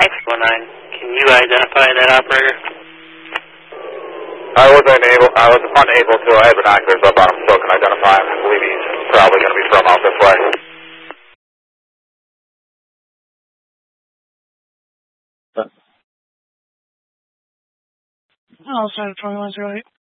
X19, can you identify that operator? I was unable to. I had binoculars up on him, so I can identify him. I believe he's probably going to be from out this way. Outside of 2108.